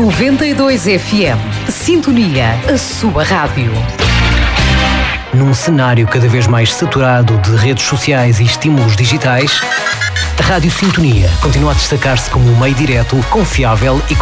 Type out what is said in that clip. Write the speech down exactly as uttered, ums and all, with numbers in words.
noventa e dois F M. Sintonia, a sua rádio. Num cenário cada vez mais saturado de redes sociais e estímulos digitais, a Rádio Sintonia continua a destacar-se como um meio direto, confiável e